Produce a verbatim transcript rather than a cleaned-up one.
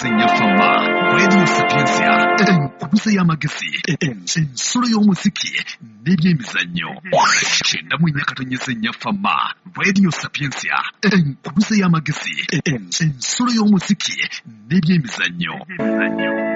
nyesenya fama Radio Sapiensia enkubuse y'amagezi ensolo y'omuziki n'ebyemizannyo kyenda mu nnyaka nyesenya fama Radio Sapiensia enkubuse y'amagezi ensolo y'omuziki n'ebyemizannyo